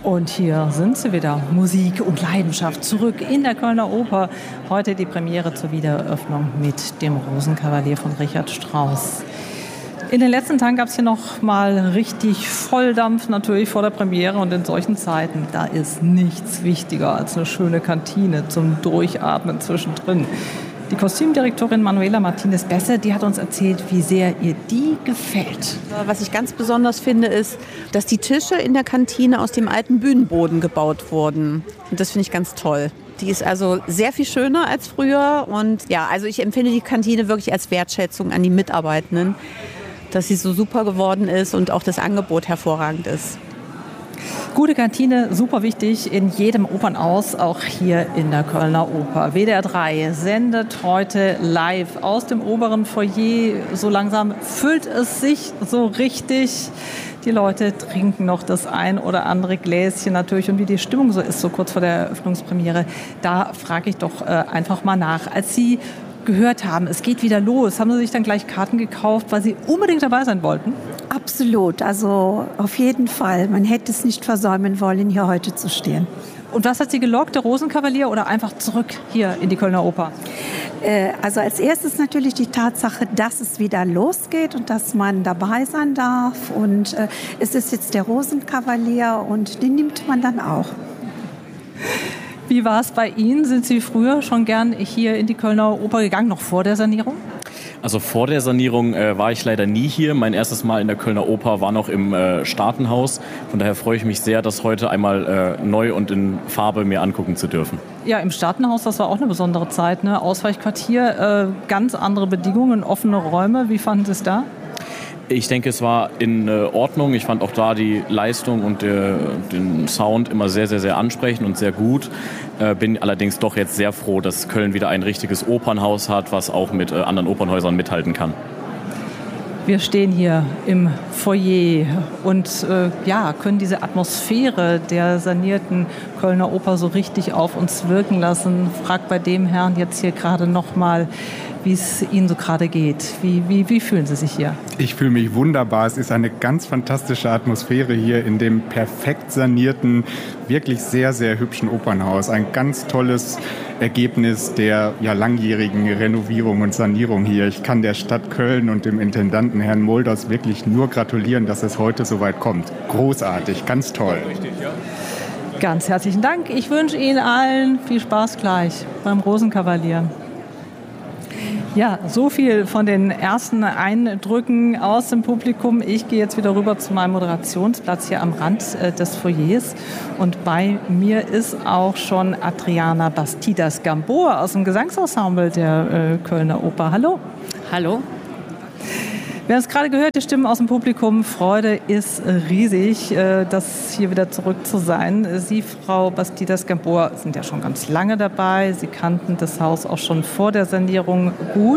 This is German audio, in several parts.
Und hier sind sie wieder, Musik und Leidenschaft, zurück in der Kölner Oper. Heute die Premiere zur Wiedereröffnung mit dem Rosenkavalier von Richard Strauss. In den letzten Tagen gab es hier noch mal richtig Volldampf natürlich vor der Premiere. Und in solchen Zeiten, da ist nichts wichtiger als eine schöne Kantine zum Durchatmen zwischendrin. Die Kostümdirektorin Manuela Martinez-Besse, die hat uns erzählt, wie sehr ihr die gefällt. Was ich ganz besonders finde, ist, dass die Tische in der Kantine aus dem alten Bühnenboden gebaut wurden. Und das finde ich ganz toll. Die ist also sehr viel schöner als früher. Und ja, also ich empfinde die Kantine wirklich als Wertschätzung an die Mitarbeitenden, dass sie so super geworden ist und auch das Angebot hervorragend ist. Gute Kantine, super wichtig in jedem Opernhaus, auch hier in der Kölner Oper. WDR 3 sendet heute live aus dem oberen Foyer. So langsam füllt es sich so richtig. Die Leute trinken noch das ein oder andere Gläschen natürlich. Und wie die Stimmung so ist, so kurz vor der Eröffnungspremiere, da frage ich doch einfach mal nach. Als Sie gehört haben, es geht wieder los, haben Sie sich dann gleich Karten gekauft, weil Sie unbedingt dabei sein wollten? Absolut, also auf jeden Fall. Man hätte es nicht versäumen wollen, hier heute zu stehen. Und was hat Sie gelockt, der Rosenkavalier oder einfach zurück hier in die Kölner Oper? Also als erstes natürlich die Tatsache, dass es wieder losgeht und dass man dabei sein darf. Und es ist jetzt der Rosenkavalier und den nimmt man dann auch. Wie war es bei Ihnen? Sind Sie früher schon gern hier in die Kölner Oper gegangen, noch vor der Sanierung? Also vor der Sanierung war ich leider nie hier. Mein erstes Mal in der Kölner Oper war noch im Staatenhaus. Von daher freue ich mich sehr, das heute einmal neu und in Farbe mir angucken zu dürfen. Ja, im Staatenhaus, das war auch eine besondere Zeit, ne? Ausweichquartier, ganz andere Bedingungen, offene Räume. Wie fanden Sie es da? Ich denke, es war in Ordnung. Ich fand auch da die Leistung und den Sound immer sehr, sehr, sehr ansprechend und sehr gut. Bin allerdings doch jetzt sehr froh, dass Köln wieder ein richtiges Opernhaus hat, was auch mit anderen Opernhäusern mithalten kann. Wir stehen hier im Foyer und können diese Atmosphäre der sanierten Kölner Oper so richtig auf uns wirken lassen. Frag bei dem Herrn jetzt hier gerade noch mal, wie es Ihnen so gerade geht. Wie fühlen Sie sich hier? Ich fühle mich wunderbar. Es ist eine ganz fantastische Atmosphäre hier in dem perfekt sanierten, wirklich sehr, sehr hübschen Opernhaus. Ein ganz tolles Ergebnis der langjährigen Renovierung und Sanierung hier. Ich kann der Stadt Köln und dem Intendanten Herrn Molders wirklich nur gratulieren, dass es heute so weit kommt. Großartig, ganz toll. Ganz herzlichen Dank. Ich wünsche Ihnen allen viel Spaß gleich beim Rosenkavalier. Ja, so viel von den ersten Eindrücken aus dem Publikum. Ich gehe jetzt wieder rüber zu meinem Moderationsplatz hier am Rand des Foyers. Und bei mir ist auch schon Adriana Bastidas-Gamboa aus dem Gesangsensemble der Kölner Oper. Hallo. Hallo. Wir haben es gerade gehört, die Stimmen aus dem Publikum. Freude ist riesig, das hier wieder zurück zu sein. Sie, Frau Bastidas-Gamboa, sind ja schon ganz lange dabei. Sie kannten das Haus auch schon vor der Sanierung gut.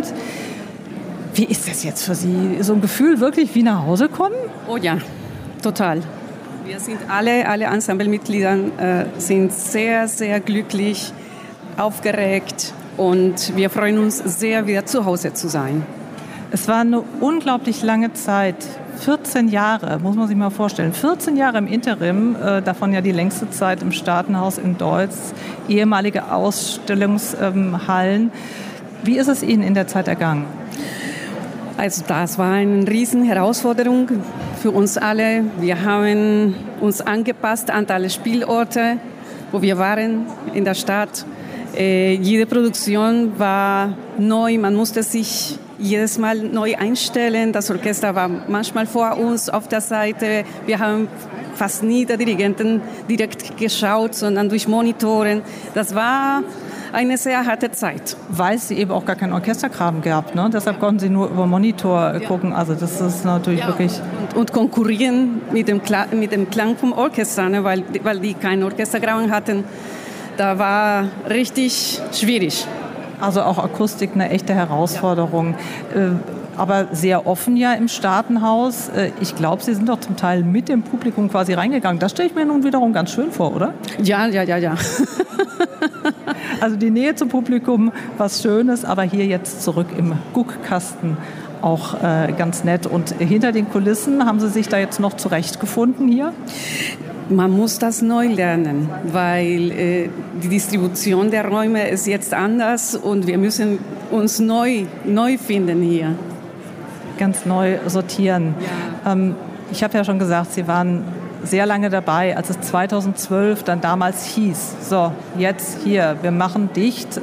Wie ist das jetzt für Sie? So ein Gefühl wirklich wie nach Hause kommen? Oh ja, total. Wir sind alle Ensemblemitglieder sind sehr, sehr glücklich, aufgeregt und wir freuen uns sehr, wieder zu Hause zu sein. Es war eine unglaublich lange Zeit, 14 Jahre, muss man sich mal vorstellen. 14 Jahre im Interim, davon ja die längste Zeit im Staatenhaus in Deutz, ehemalige Ausstellungshallen. Wie ist es Ihnen in der Zeit ergangen? Also das war eine riesen Herausforderung für uns alle. Wir haben uns angepasst an alle Spielorte, wo wir waren in der Stadt. Jede Produktion war neu, man musste sich jedes Mal neu einstellen. Das Orchester war manchmal vor uns auf der Seite. Wir haben fast nie die Dirigenten direkt geschaut, sondern durch Monitoren. Das war eine sehr harte Zeit. Weil es eben auch gar keinen Orchesterkram gab, ne? Deshalb konnten Sie nur über Monitor gucken. Also das ist natürlich wirklich... Und konkurrieren mit dem Klang vom Orchester, ne? weil die keinen Orchesterkram hatten. Da war richtig schwierig. Also auch Akustik eine echte Herausforderung. Aber sehr offen ja im Staatenhaus. Ich glaube, Sie sind doch zum Teil mit dem Publikum quasi reingegangen. Das stelle ich mir nun wiederum ganz schön vor, oder? Ja. Also die Nähe zum Publikum, was Schönes, aber hier jetzt zurück im Guckkasten auch ganz nett. Und hinter den Kulissen, haben Sie sich da jetzt noch zurechtgefunden hier? Man muss das neu lernen, weil die Distribution der Räume ist jetzt anders und wir müssen uns neu finden hier. Ganz neu sortieren. Ja. Ich habe ja schon gesagt, Sie waren sehr lange dabei, als es 2012 dann damals hieß, so, jetzt hier, wir machen dicht.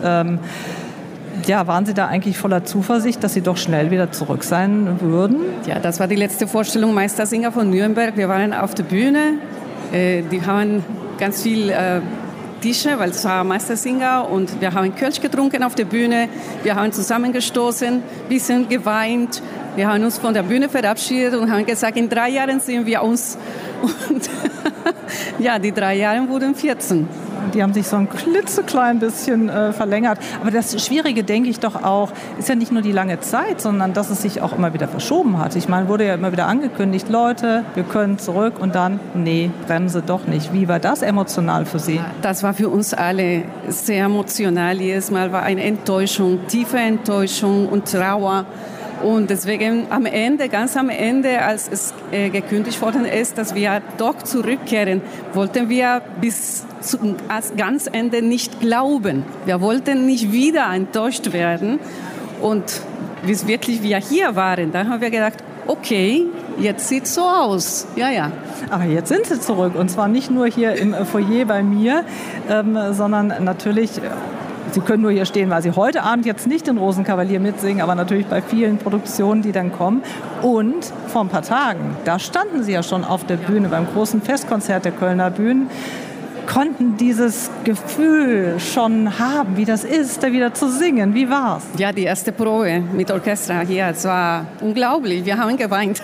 Waren Sie da eigentlich voller Zuversicht, dass Sie doch schnell wieder zurück sein würden? Ja, das war die letzte Vorstellung Meistersinger von Nürnberg. Wir waren auf der Bühne. Die haben ganz viel Tische, weil es war Meistersinger, und wir haben Kölsch getrunken auf der Bühne. Wir haben zusammengestoßen, ein bisschen geweint. Wir haben uns von der Bühne verabschiedet und haben gesagt, in 3 Jahren sehen wir uns. Und ja, die 3 Jahre wurden 14. Die haben sich so ein klitzeklein bisschen verlängert. Aber das Schwierige, denke ich doch auch, ist ja nicht nur die lange Zeit, sondern dass es sich auch immer wieder verschoben hat. Ich meine, wurde ja immer wieder angekündigt, Leute, wir können zurück, und dann, nee, Bremse doch nicht. Wie war das emotional für Sie? Das war für uns alle sehr emotional. Jedes Mal war eine Enttäuschung, tiefe Enttäuschung und Trauer. Und deswegen ganz am Ende, als es gekündigt worden ist, dass wir doch zurückkehren, wollten wir bis zum ganz Ende nicht glauben. Wir wollten nicht wieder enttäuscht werden. Und bis wirklich wir hier waren, dann haben wir gedacht, okay, jetzt sieht es so aus. Ja. Aber jetzt sind Sie zurück. Und zwar nicht nur hier im Foyer bei mir, sondern natürlich... Sie können nur hier stehen, weil Sie heute Abend jetzt nicht den Rosenkavalier mitsingen, aber natürlich bei vielen Produktionen, die dann kommen. Und vor ein paar Tagen, da standen Sie ja schon auf der Bühne beim großen Festkonzert der Kölner Bühnen, konnten dieses Gefühl schon haben, wie das ist, da wieder zu singen. Wie war's? Ja, die erste Probe mit Orchester hier, es war unglaublich. Wir haben geweint.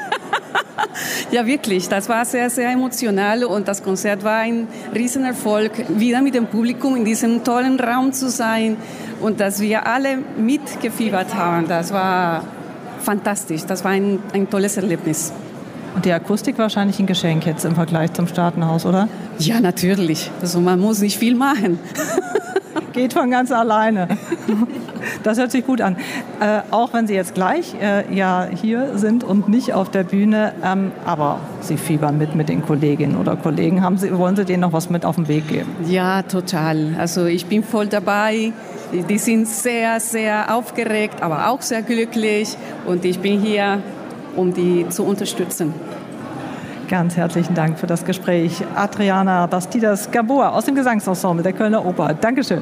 Ja, wirklich. Das war sehr, sehr emotional, und das Konzert war ein Riesenerfolg, wieder mit dem Publikum in diesem tollen Raum zu sein und dass wir alle mitgefiebert haben. Das war fantastisch. Das war ein tolles Erlebnis. Und die Akustik wahrscheinlich ein Geschenk jetzt im Vergleich zum Staatenhaus, oder? Ja, natürlich. Also man muss nicht viel machen. Geht von ganz alleine. Das hört sich gut an. Auch wenn Sie jetzt gleich hier sind und nicht auf der Bühne, aber Sie fiebern mit den Kolleginnen oder Kollegen. Wollen Sie denen noch was mit auf den Weg geben? Ja, total. Also ich bin voll dabei. Die sind sehr, sehr aufgeregt, aber auch sehr glücklich. Und ich bin hier, um die zu unterstützen. Ganz herzlichen Dank für das Gespräch. Adriana Bastidas-Gamboa aus dem Gesangsensemble der Kölner Oper. Dankeschön.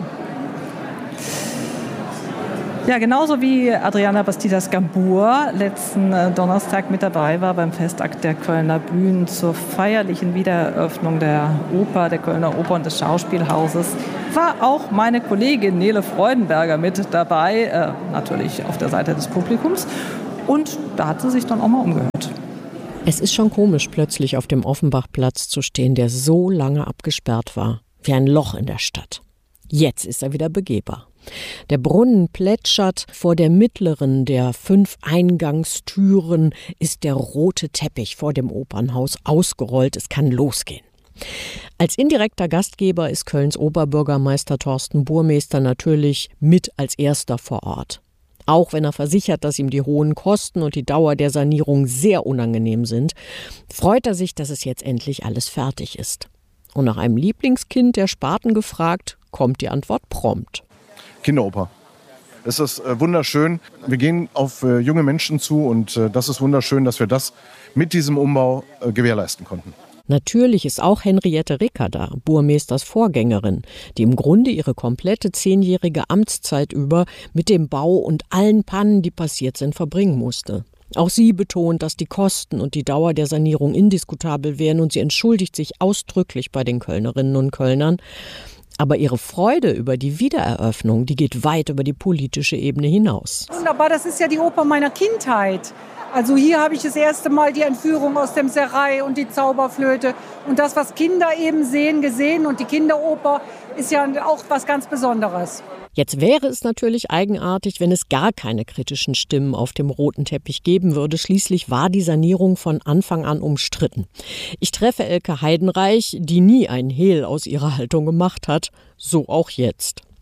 Ja, genauso wie Adriana Bastidas-Gamboa letzten Donnerstag mit dabei war beim Festakt der Kölner Bühnen zur feierlichen Wiedereröffnung der Oper, der Kölner Oper und des Schauspielhauses, war auch meine Kollegin Nele Freudenberger mit dabei, natürlich auf der Seite des Publikums. Und da hat sie sich dann auch mal umgehört. Es ist schon komisch, plötzlich auf dem Offenbachplatz zu stehen, der so lange abgesperrt war, wie ein Loch in der Stadt. Jetzt ist er wieder begehbar. Der Brunnen plätschert, vor der mittleren der 5 Eingangstüren ist der rote Teppich vor dem Opernhaus ausgerollt, es kann losgehen. Als indirekter Gastgeber ist Kölns Oberbürgermeister Thorsten Burmester natürlich mit als erster vor Ort. Auch wenn er versichert, dass ihm die hohen Kosten und die Dauer der Sanierung sehr unangenehm sind, freut er sich, dass es jetzt endlich alles fertig ist. Und nach einem Lieblingskind der Spaten gefragt, kommt die Antwort prompt. Kinderoper. Es ist wunderschön. Wir gehen auf junge Menschen zu, und das ist wunderschön, dass wir das mit diesem Umbau gewährleisten konnten. Natürlich ist auch Henriette Ricker da, Burmesters Vorgängerin, die im Grunde ihre komplette 10-jährige Amtszeit über mit dem Bau und allen Pannen, die passiert sind, verbringen musste. Auch sie betont, dass die Kosten und die Dauer der Sanierung indiskutabel wären, und sie entschuldigt sich ausdrücklich bei den Kölnerinnen und Kölnern. Aber ihre Freude über die Wiedereröffnung, die geht weit über die politische Ebene hinaus. Wunderbar, das ist ja die Oper meiner Kindheit. Also hier habe ich das erste Mal die Entführung aus dem Serail und die Zauberflöte. Und das, was Kinder eben sehen, gesehen. Und die Kinderoper ist ja auch was ganz Besonderes. Jetzt wäre es natürlich eigenartig, wenn es gar keine kritischen Stimmen auf dem roten Teppich geben würde. Schließlich war die Sanierung von Anfang an umstritten. Ich treffe Elke Heidenreich, die nie einen Hehl aus ihrer Haltung gemacht hat, so auch jetzt.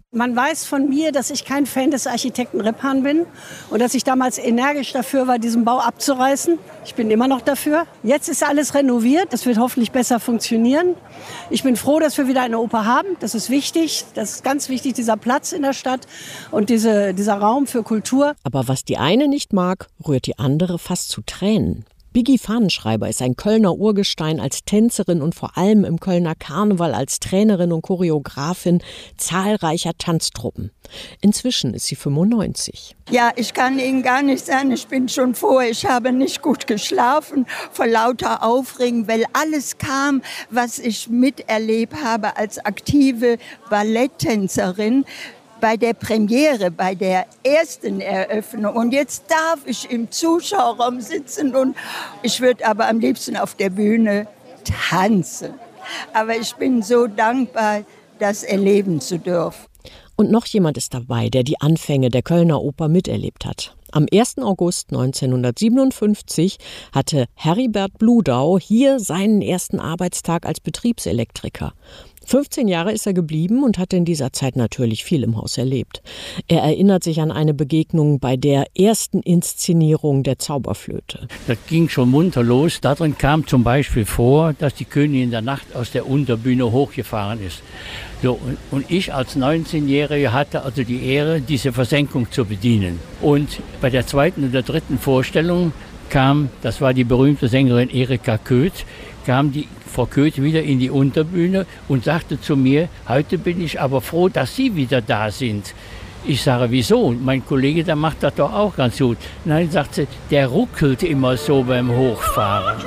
Man weiß von mir, dass ich kein Fan des Architekten Rippahn bin und dass ich damals energisch dafür war, diesen Bau abzureißen. Ich bin immer noch dafür. Jetzt ist alles renoviert. Das wird hoffentlich besser funktionieren. Ich bin froh, dass wir wieder eine Oper haben. Das ist wichtig. Das ist ganz wichtig, dieser Platz in der Stadt und dieser Raum für Kultur. Aber was die eine nicht mag, rührt die andere fast zu Tränen. Biggi Fahnenschreiber ist ein Kölner Urgestein als Tänzerin und vor allem im Kölner Karneval als Trainerin und Choreografin zahlreicher Tanztruppen. Inzwischen ist sie 95. Ja, ich kann Ihnen gar nicht sagen, ich bin schon froh, ich habe nicht gut geschlafen vor lauter Aufregung, weil alles kam, was ich miterlebt habe als aktive Balletttänzerin. Bei der Premiere, bei der ersten Eröffnung. Und jetzt darf ich im Zuschauerraum sitzen und ich würde aber am liebsten auf der Bühne tanzen. Aber ich bin so dankbar, das erleben zu dürfen. Und noch jemand ist dabei, der die Anfänge der Kölner Oper miterlebt hat. Am 1. August 1957 hatte Heribert Bludau hier seinen ersten Arbeitstag als Betriebselektriker. 15 Jahre ist er geblieben und hat in dieser Zeit natürlich viel im Haus erlebt. Er erinnert sich an eine Begegnung bei der ersten Inszenierung der Zauberflöte. Das ging schon munter los. Darin kam zum Beispiel vor, dass die Königin in der Nacht aus der Unterbühne hochgefahren ist. So, und ich als 19-Jähriger hatte also die Ehre, diese Versenkung zu bedienen. Und bei der zweiten und der dritten Vorstellung kam, das war die berühmte Sängerin Erika Köth, kam die Frau Köth wieder in die Unterbühne und sagte zu mir, heute bin ich aber froh, dass Sie wieder da sind. Ich sage, wieso? Mein Kollege, der macht das doch auch ganz gut. Nein, sagt sie, der ruckelt immer so beim Hochfahren.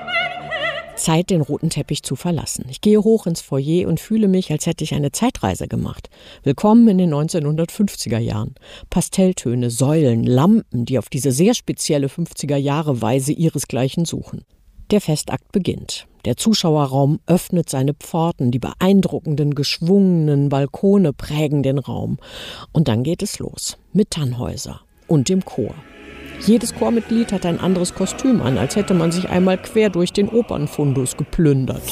Zeit, den roten Teppich zu verlassen. Ich gehe hoch ins Foyer und fühle mich, als hätte ich eine Zeitreise gemacht. Willkommen in den 1950er Jahren. Pastelltöne, Säulen, Lampen, die auf diese sehr spezielle 50er-Jahre-Weise ihresgleichen suchen. Der Festakt beginnt. Der Zuschauerraum öffnet seine Pforten, die beeindruckenden, geschwungenen Balkone prägen den Raum. Und dann geht es los mit Tannhäuser und dem Chor. Jedes Chormitglied hat ein anderes Kostüm an, als hätte man sich einmal quer durch den Opernfundus geplündert.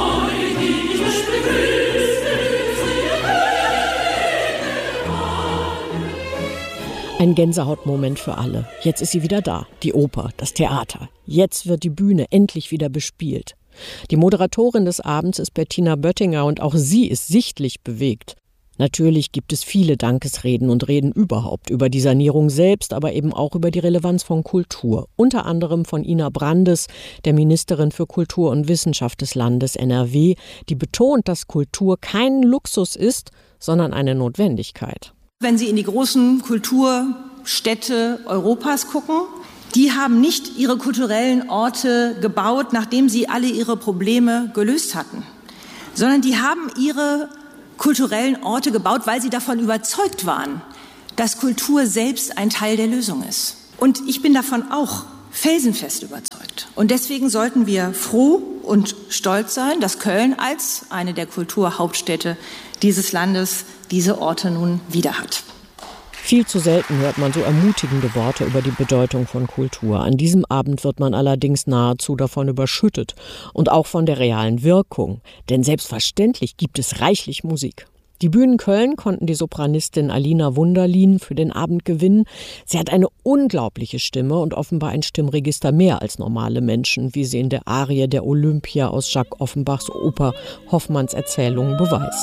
Ein Gänsehautmoment für alle. Jetzt ist sie wieder da, die Oper, das Theater. Jetzt wird die Bühne endlich wieder bespielt. Die Moderatorin des Abends ist Bettina Böttinger und auch sie ist sichtlich bewegt. Natürlich gibt es viele Dankesreden und Reden überhaupt über die Sanierung selbst, aber eben auch über die Relevanz von Kultur. Unter anderem von Ina Brandes, der Ministerin für Kultur und Wissenschaft des Landes NRW, die betont, dass Kultur kein Luxus ist, sondern eine Notwendigkeit. Wenn Sie in die großen Kulturstädte Europas gucken, die haben nicht ihre kulturellen Orte gebaut, nachdem sie alle ihre Probleme gelöst hatten, sondern die haben ihre kulturellen Orte gebaut, weil sie davon überzeugt waren, dass Kultur selbst ein Teil der Lösung ist. Und ich bin davon auch felsenfest überzeugt. Und deswegen sollten wir froh und stolz sein, dass Köln als eine der Kulturhauptstädte dieses Landes diese Orte nun wieder hat. Viel zu selten hört man so ermutigende Worte über die Bedeutung von Kultur. An diesem Abend wird man allerdings nahezu davon überschüttet und auch von der realen Wirkung. Denn selbstverständlich gibt es reichlich Musik. Die Bühnen Köln konnten die Sopranistin Alina Wunderlin für den Abend gewinnen. Sie hat eine unglaubliche Stimme und offenbar ein Stimmregister mehr als normale Menschen, wie sie in der Arie der Olympia aus Jacques Offenbachs Oper Hoffmanns Erzählung beweist.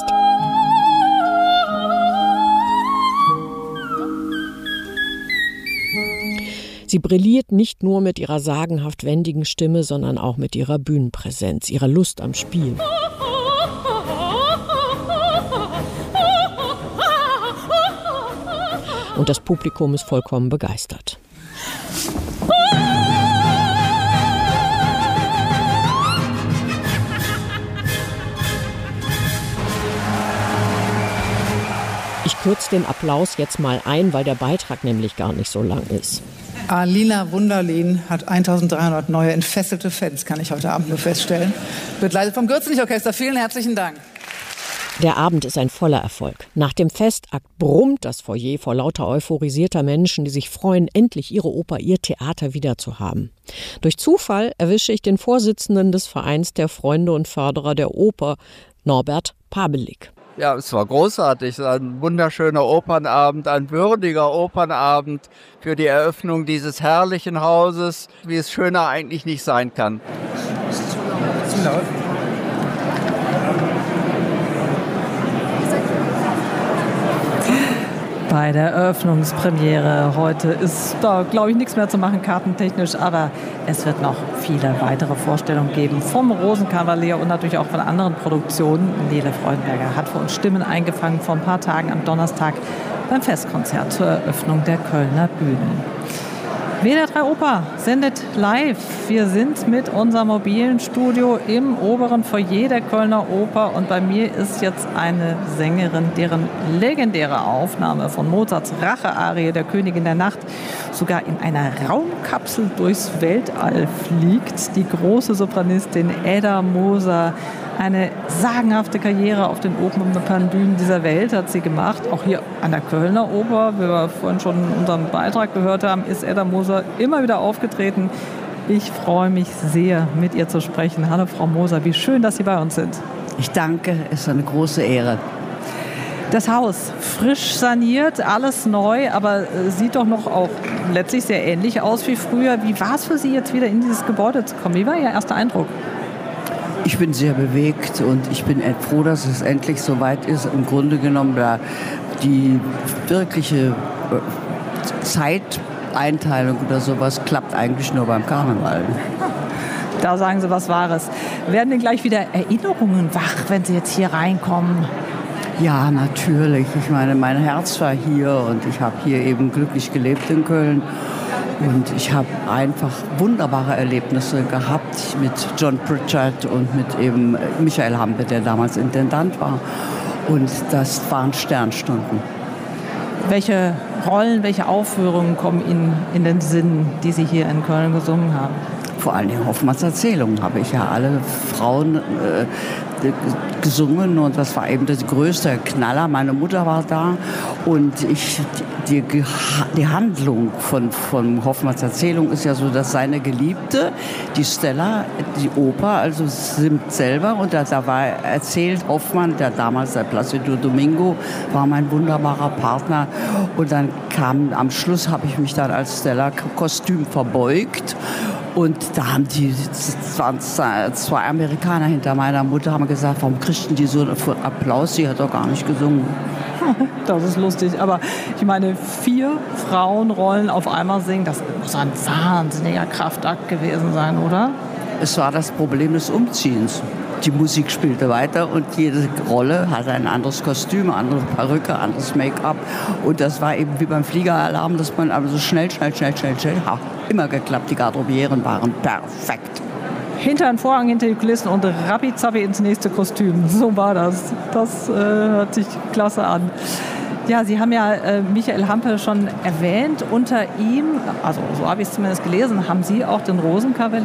Sie brilliert nicht nur mit ihrer sagenhaft wendigen Stimme, sondern auch mit ihrer Bühnenpräsenz, ihrer Lust am Spiel. Und das Publikum ist vollkommen begeistert. Ich kürze den Applaus jetzt mal ein, weil der Beitrag nämlich gar nicht so lang ist. Alina Wunderlin hat 1300 neue entfesselte Fans, kann ich heute Abend nur feststellen. Begleitet vom Gürzenich-Orchester. Vielen herzlichen Dank. Der Abend ist ein voller Erfolg. Nach dem Festakt brummt das Foyer vor lauter euphorisierter Menschen, die sich freuen, endlich ihre Oper, ihr Theater wieder zu haben. Durch Zufall erwische ich den Vorsitzenden des Vereins der Freunde und Förderer der Oper, Norbert Pabelik. Ja, es war großartig. Es war ein wunderschöner Opernabend, ein würdiger Opernabend für die Eröffnung dieses herrlichen Hauses, wie es schöner eigentlich nicht sein kann. Zu laut. Bei der Eröffnungspremiere heute ist da, glaube ich, nichts mehr zu machen, kartentechnisch, aber es wird noch viele weitere Vorstellungen geben vom Rosenkavalier und natürlich auch von anderen Produktionen. Nele Freudenberger hat für uns Stimmen eingefangen vor ein paar Tagen am Donnerstag beim Festkonzert zur Eröffnung der Kölner Bühnen. WDR 3 Oper sendet live. Wir sind mit unserem mobilen Studio im oberen Foyer der Kölner Oper und bei mir ist jetzt eine Sängerin, deren legendäre Aufnahme von Mozarts Rache-Arie der Königin der Nacht sogar in einer Raumkapsel durchs Weltall fliegt. Die große Sopranistin Edda Moser. Eine sagenhafte Karriere auf den Opernbühnen dieser Welt hat sie gemacht. Auch hier an der Kölner Oper, wie wir vorhin schon in unserem Beitrag gehört haben, ist Edda Moser immer wieder aufgetreten. Ich freue mich sehr, mit ihr zu sprechen. Hallo Frau Moser, wie schön, dass Sie bei uns sind. Ich danke, es ist eine große Ehre. Das Haus frisch saniert, alles neu, aber sieht doch noch auch letztlich sehr ähnlich aus wie früher. Wie war es für Sie, jetzt wieder in dieses Gebäude zu kommen? Wie war Ihr erster Eindruck? Ich bin sehr bewegt und ich bin froh, dass es endlich so weit ist. Im Grunde genommen, da die wirkliche Zeiteinteilung oder sowas klappt eigentlich nur beim Karneval. Da sagen Sie was Wahres. Werden denn gleich wieder Erinnerungen wach, wenn Sie jetzt hier reinkommen? Ja, natürlich. Ich meine, mein Herz war hier und ich habe hier eben glücklich gelebt in Köln. Und ich habe einfach wunderbare Erlebnisse gehabt mit John Pritchard und mit eben Michael Hampe, der damals Intendant war. Und das waren Sternstunden. Welche Rollen, welche Aufführungen kommen Ihnen in den Sinn, die Sie hier in Köln gesungen haben? Vor allen Dingen Hoffmanns Erzählungen habe ich ja alle Frauen gesungen und das war eben der größte Knaller. Meine Mutter war da und die Handlung von Hoffmanns Erzählung ist ja so, dass seine Geliebte, die Stella, die Oper, also singt selber und da war erzählt Hoffmann, der damals der Placido Domingo war mein wunderbarer Partner und dann kam am Schluss, habe ich mich dann als Stella Kostüm verbeugt. Und da haben zwei Amerikaner hinter meiner Mutter haben gesagt, warum kriegten die so einen Applaus? Sie hat doch gar nicht gesungen. Das ist lustig, aber ich meine, 4 Frauenrollen auf einmal singen, das muss ein wahnsinniger Kraftakt gewesen sein, oder? Es war das Problem des Umziehens. Die Musik spielte weiter und jede Rolle hatte ein anderes Kostüm, andere Perücke, anderes Make-up. Und das war eben wie beim Fliegeralarm, dass man aber so schnell, hat immer geklappt. Die Garderobieren waren perfekt. Hinter den Vorhang, hinter die Kulissen und rappi-zappi ins nächste Kostüm. So war das. Das hört sich klasse an. Ja, Sie haben ja Michael Hampe schon erwähnt. Unter ihm, also so habe ich es zumindest gelesen, haben Sie auch den Rosenkavalier